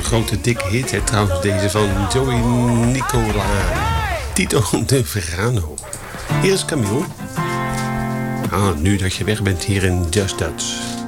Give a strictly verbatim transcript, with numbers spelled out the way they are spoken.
grote dikke hit, hè, trouwens. Deze van Joey Nicola. Tito de Verano. Hier is Camille. Ah, nu dat je weg bent hier in Just Dutch.